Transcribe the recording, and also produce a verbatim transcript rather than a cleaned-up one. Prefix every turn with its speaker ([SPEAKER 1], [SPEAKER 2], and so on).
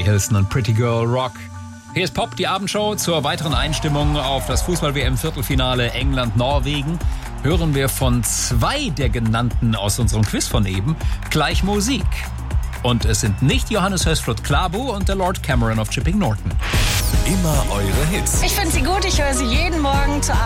[SPEAKER 1] Carrie Hilson und Pretty Girl Rock. Hier ist Pop, die Abendshow. Zur weiteren Einstimmung auf das Fußball-W M-Viertelfinale England-Norwegen hören wir von zwei der genannten aus unserem Quiz von eben gleich Musik. Und es sind nicht Johannes Hösflot Klabu und der Lord Cameron of Chipping Norton.
[SPEAKER 2] Immer eure Hits.
[SPEAKER 3] Ich finde sie gut, ich höre sie jeden Morgen zur